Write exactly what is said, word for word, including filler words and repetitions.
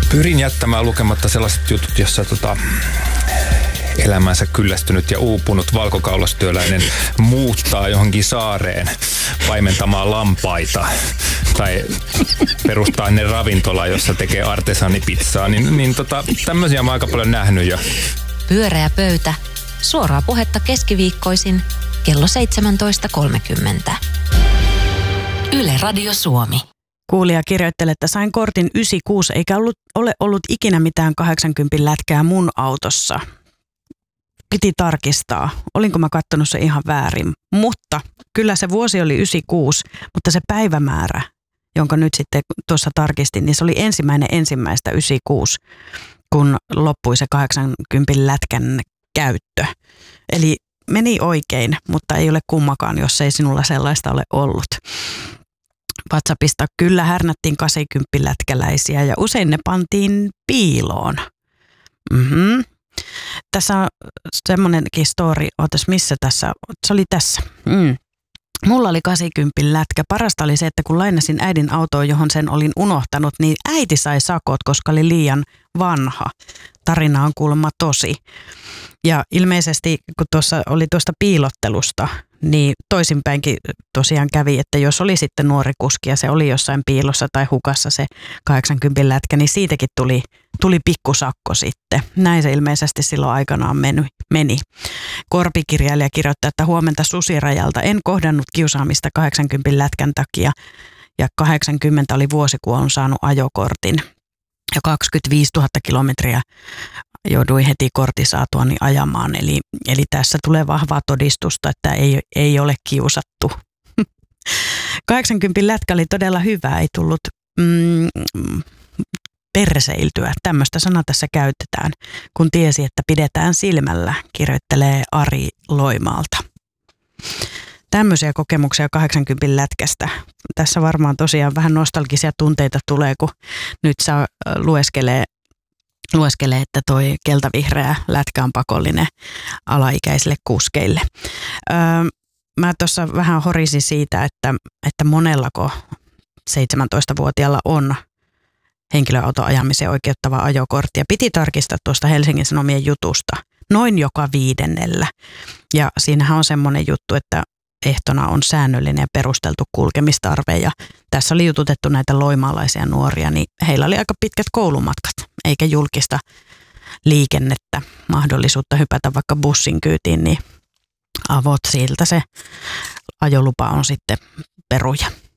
Pyrin jättämään lukematta sellaiset jutut, jossa tota, elämänsä kyllästynyt ja uupunut valkokaulastyöläinen muuttaa johonkin saareen paimentamaan lampaita tai perustaa ne ravintola, jossa tekee artesaanipizzaa. Niin, niin tota, tämmöisiä mä oon aika paljon nähnyt jo. Pyöreä pöytä. Suoraa puhetta keskiviikkoisin kello seitsemäntoista kolmekymmentä. Yle Radio Suomi. Kuulija kirjoittelee, että sain kortin yhdeksänkymmentäkuusi eikä ollut, ole ollut ikinä mitään kahdeksankymmentä lätkää mun autossa. Piti tarkistaa, olinko mä katsonut se ihan väärin, mutta kyllä se vuosi oli yhdeksänkymmentäkuusi, mutta se päivämäärä, jonka nyt sitten tuossa tarkistin, niin se oli ensimmäinen ensimmäistä yhdeksänkymmentäkuusi, kun loppui se kahdeksankymmentä lätkän käyttö. Eli meni oikein, mutta ei ole kummakaan, jos ei sinulla sellaista ole ollut. WhatsAppista kyllä härnättiin kahdeksankymmentä lätkäläisiä ja usein ne pantiin piiloon. Mhm. Tässä on semmoinenkin story, ootas missä tässä, se oli tässä. Mm. Mulla oli kahdeksankymmentä lätkä. Parasta oli se, että kun lainasin äidin autoa, johon sen olin unohtanut, niin äiti sai sakot, koska oli liian vanha. Tarina on kuulemma tosi. Ja ilmeisesti, kun tuossa oli tuosta piilottelusta, niin toisinpäinkin tosiaan kävi, että jos oli sitten nuori kuski ja se oli jossain piilossa tai hukassa se kahdeksankymmentä lätkä, niin siitäkin tuli, tuli pikkusakko sitten. Näin se ilmeisesti silloin aikanaan meni. meni. Korpikirjailija kirjoittaa, että huomenta Susirajalta en kohdannut kiusaamista kahdeksankymmentä lätkän takia ja kahdeksankymmentä oli vuosi, kun on saanut ajokortin. Ja kaksikymmentäviisituhatta kilometriä jouduin heti kortti saatuani ajamaan. Eli, eli tässä tulee vahvaa todistusta, että ei, ei ole kiusattu. kahdeksankymmentä lätkä oli todella hyvä, ei tullut mm, perseiltyä. Tämmöistä sanaa tässä käytetään, kun tiesi, että pidetään silmällä, kirjoittelee Ari Loimaalta. Tämmöisiä kokemuksia kahdeksankymmentä lätkästä. Tässä varmaan tosiaan vähän nostalgisia tunteita tulee, kun nyt saa lueskelee, lueskelee että toi keltavihreä lätkä on pakollinen alaikäisille kuskeille. Öö, mä tuossa vähän horisin siitä, että, että monellako seitsemäntoistavuotiaalla on henkilöauton ajamiseen oikeuttava ajokortti. Ja piti tarkistaa tuosta Helsingin Sanomien jutusta noin joka viidennellä. Ja siinähän on semmoinen juttu, että ehtona on säännöllinen ja perusteltu kulkemistarve. Ja tässä oli jututettu näitä loimaalaisia nuoria, niin heillä oli aika pitkät koulumatkat, eikä julkista liikennettä, mahdollisuutta hypätä vaikka bussin kyytiin, niin avot siltä se ajolupa on sitten peruja.